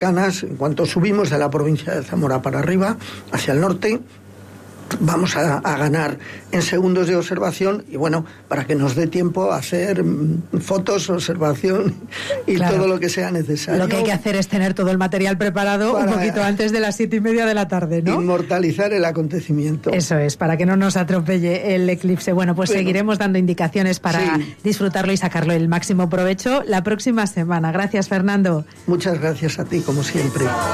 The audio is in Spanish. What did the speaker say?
Canas, en cuanto subimos de la provincia de Zamora para arriba, hacia el norte, vamos a ganar en segundos de observación y bueno, para que nos dé tiempo a hacer fotos, observación y todo lo que sea necesario. Lo que hay que hacer es tener todo el material preparado un poquito antes de las 7:30 de la tarde, ¿no? Inmortalizar el acontecimiento. Eso es, para que no nos atropelle el eclipse. Bueno, pues seguiremos dando indicaciones para disfrutarlo y sacarlo el máximo provecho la próxima semana. Gracias, Fernando. Muchas gracias a ti, como siempre.